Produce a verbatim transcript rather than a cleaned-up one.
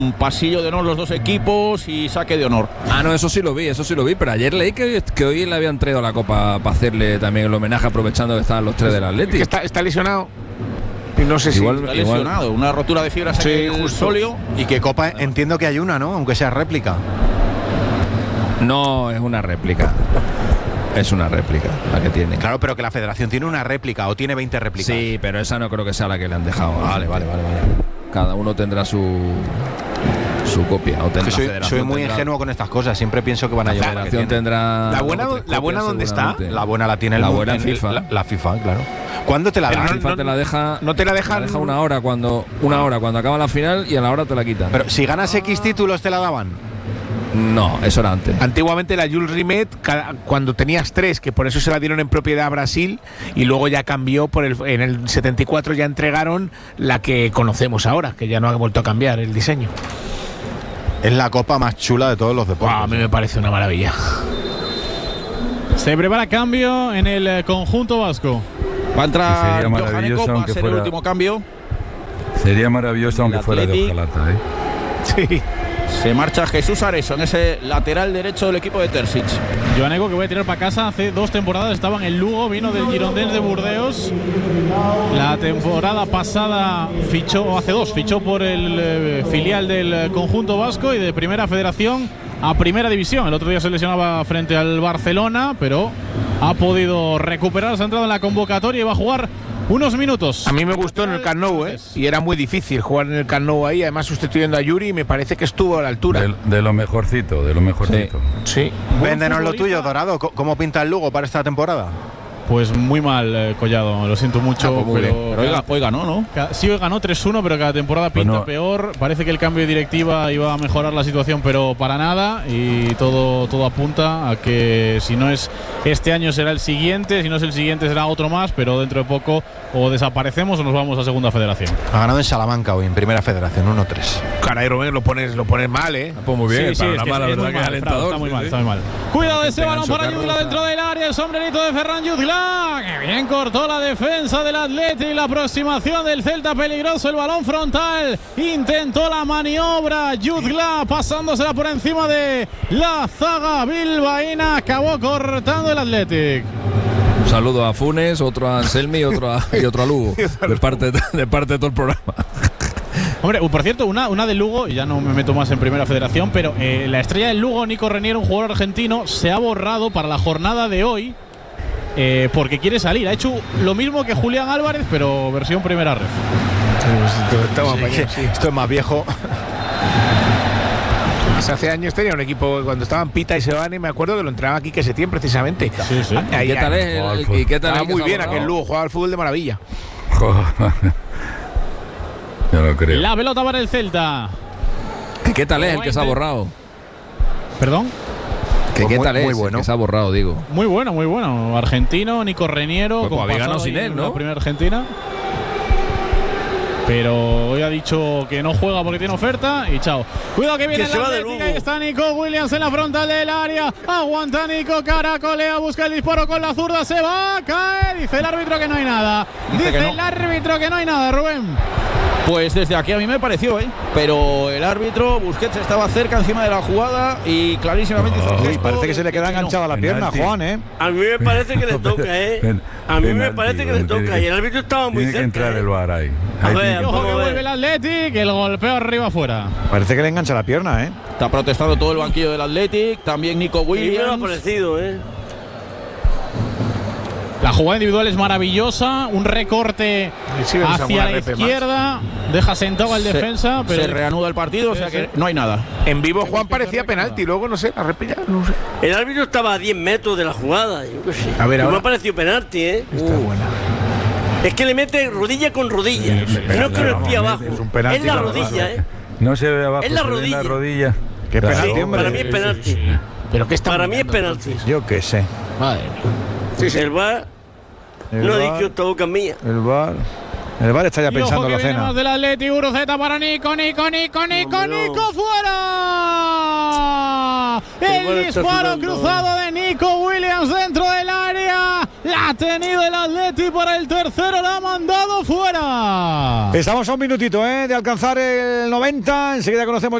un pasillo de honor los dos equipos y saque de honor. Ah, no, eso sí lo vi, eso sí lo vi, pero ayer leí que, que hoy le habían traído la copa para hacerle también el homenaje, aprovechando que estaban los tres del Atlético. Que está, está lesionado. Y no sé igual, si está lesionado, igual. Una rotura de fibras sí, en el sóleo. Y que copa, entiendo que hay una, ¿no? Aunque sea réplica. No, es una réplica. Es una réplica la que tiene. Claro, pero que la federación tiene una réplica o tiene veinte réplicas. Sí, pero esa no creo que sea la que le han dejado. Vale, vale, vale, vale. Cada uno tendrá su su copia. O tendrá, soy, la soy muy tendrá, ingenuo con estas cosas. Siempre pienso que van a la llevar. La federación tendrá. ¿La buena, la buena dónde está? La buena la tiene el la buena en FIFA. La, la FIFA, claro. ¿Cuándo te la dan? La FIFA no, te la deja. No te la dejan. Te la deja una hora cuando una hora cuando acaba la final y a la hora te la quitan. Pero si ganas X títulos te la daban. No, eso era antes. Antiguamente la Jules Rimet, cuando tenías tres, que por eso se la dieron en propiedad a Brasil, y luego ya cambió por el, en el setenta y cuatro ya entregaron la que conocemos ahora, que ya no ha vuelto a cambiar el diseño. Es la copa más chula de todos los deportes. Wow, a mí me parece una maravilla. Se prepara cambio en el conjunto vasco. Va a entrar Johan Eko, va a ser fuera, el último cambio. Sería maravilloso aunque fuera de Ojalata, ¿eh? Sí. Se marcha Jesús Areso en ese lateral derecho del equipo de Terzic. Johan Eko, que voy a tirar para casa, hace dos temporadas estaba en el Lugo, vino del Girondins de Burdeos. La temporada pasada fichó, o hace dos, fichó por el eh, filial del conjunto vasco y de Primera Federación a Primera División. El otro día se lesionaba frente al Barcelona, pero ha podido recuperar, se ha entrado en la convocatoria y va a jugar unos minutos. A mí me gustó en el Camp Nou, ¿eh? Y era muy difícil jugar en el Camp Nou ahí, además sustituyendo a Yuri, y me parece que estuvo a la altura. De, de lo mejorcito, de lo mejorcito. Sí. sí. Véndenos lo tuyo, Dorado. ¿Cómo pinta el Lugo para esta temporada? Pues muy mal, eh, Collado, lo siento mucho. Ah, pues pero, pero oiga, hoy ganó, ¿no? Sí, hoy ganó tres uno, pero cada temporada pinta pues no. peor. Parece que el cambio de directiva iba a mejorar la situación, pero para nada. Y todo, todo apunta a que si no es este año será el siguiente, si no es el siguiente será otro más, pero dentro de poco o desaparecemos o nos vamos a Segunda Federación. Ha ganado en Salamanca hoy, en Primera Federación, uno tres. Caray, Romero, lo pones, lo pones mal, ¿eh? Pues muy bien, sí, sí, es que mala, es verdad muy mal, que Frau, está muy mal, está muy mal. Cuidado de ese balón para Yudla dentro del área, el sombrerito de Ferran Yudla. Que bien cortó la defensa del Atleti y la aproximación del Celta, peligroso el balón frontal. Intentó la maniobra Yudla, pasándosela por encima de la zaga bilbaína. Acabó cortando el Athletic. Un saludo a Funes, otro a Anselmi y otro a, y otro a Lugo. De parte, de parte de todo el programa. Hombre, por cierto, una, una de Lugo, y ya no me meto más en Primera Federación, pero eh, la estrella del Lugo, Nico Renier, un jugador argentino, se ha borrado para la jornada de hoy eh, porque quiere salir. Ha hecho lo mismo que Julián Álvarez, pero versión Primera Ref. Esto, sí, sí. Esto es más viejo. Hace años tenía un equipo, cuando estaban Pita y Sebane, me acuerdo que lo entrenaba aquí que Setién precisamente. Sí, sí. Ahí, ¿Qué tal es? El, ¿Y qué tal estaba es muy bien borrado? aquel Lugo, jugaba al fútbol de maravilla. Yo lo creo. La pelota para el Celta. ¿Qué tal es el que se ha borrado? ¿Perdón? ¿Qué, Pues ¿Qué muy, tal es muy bueno. el que se ha borrado, digo? Muy bueno, muy bueno. Argentino, Nico Reniero. Pues, pues había ganado sin él, ¿no? La primera Argentina. Pero hoy ha dicho que no juega porque tiene oferta y chao. Cuidado que viene que la Atlética y está Nico Williams en la frontal del área. Aguanta Nico, caracolea, busca el disparo con la zurda, se va a caer. Dice el árbitro que no hay nada. Dice, Dice no. el árbitro que no hay nada, Rubén. Pues desde aquí a mí me pareció, ¿eh? Pero el árbitro, Busquets, estaba cerca encima de la jugada y clarísimamente hizo oh, parece que se le queda enganchada la pierna, Juan, ¿eh? A mí me parece que le toca, ¿eh? A mí me parece que le toca y el árbitro estaba muy cerca. Tiene que entrar el V A R ahí. A ver, ojo que vuelve el Athletic, el golpeo arriba afuera. Parece que le engancha la pierna, ¿eh? Está protestando todo el banquillo del Athletic, también Nico Williams. A mí me ha parecido, ¿eh? La jugada individual es maravillosa, un recorte sí, hacia la izquierda, más. Deja sentado al defensa, se, pero se reanuda el partido, o sea que no hay nada. En vivo Juan parecía penalti, luego no sé, la repilla, no sé. El árbitro estaba a diez metros de la jugada, yo qué sé. A ver, ahora. Me ha parecido penalti, ¿eh? Está uh. buena. Es que le mete rodilla con rodilla, sí, no es con el pie abajo, es, un penalti, es la rodilla, ¿eh? No se ve abajo, es la rodilla. La rodilla. ¿Qué claro, penalti, hombre? Para mí es penalti. Sí, sí, sí. Pero qué está Para mí es penalti. Yo qué sé. Madre mía. Sí, sí. El V A R El no dije esta boca mía. El V A R. El V A R está ya y pensando ojo que en la cena. Más del Atleti, Guruceta para Nico, Nico, Nico, Nico, no, Nico, no. fuera. El, el disparo cruzado de Nico Williams dentro del área. La ha tenido el Atleti. penalti para el tercero, la ha mandado fuera. Estamos a un minutito ¿eh? de alcanzar el noventa. Enseguida conocemos